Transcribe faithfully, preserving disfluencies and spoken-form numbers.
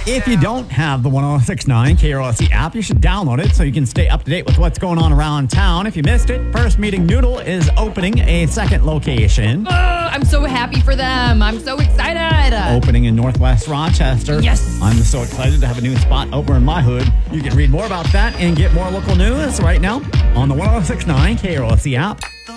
If you don't have the one oh six point nine K R O S C app, you should download it so you can stay up to date with what's going on around town. If you missed it, First Meeting Noodle is opening a second location. Oh, I'm so happy for them. I'm so excited. Opening in Northwest Rochester. Yes. I'm so excited to have a new spot over in my hood. You can read more about that and get more local news right now on the one oh six point nine K R O S C app.